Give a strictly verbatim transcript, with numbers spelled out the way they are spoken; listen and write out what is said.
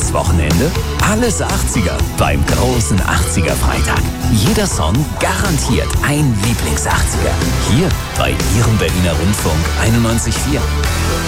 Dieses Wochenende alles achtziger beim großen achtziger-Freitag. Jeder Song garantiert ein Lieblings-achtziger. Hier bei Ihrem Berliner Rundfunk einundneunzig Komma vier.